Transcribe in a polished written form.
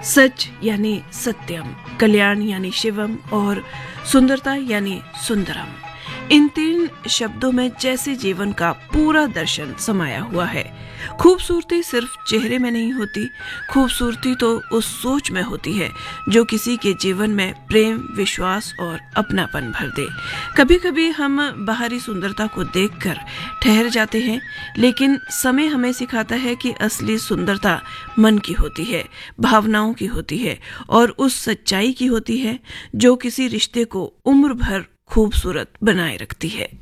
सच यानी सत्यम, कल्याण यानी शिवम और सुंदरता यानी सुंदरम। इन 3 शब्दों में जैसे जीवन का पूरा दर्शन समाया हुआ है। खूबसूरती सिर्फ चेहरे में नहीं होती, खूबसूरती तो उस सोच में होती है जो किसी के जीवन में प्रेम, विश्वास और अपनापन भर दे। कभी कभी हम बाहरी सुंदरता को देखकर ठहर जाते हैं, लेकिन समय हमें सिखाता है कि असली सुंदरता मन की होती है, भावनाओं की होती है और उस सच्चाई की होती है जो किसी रिश्ते को उम्र भर खूबसूरत बनाए रखती है।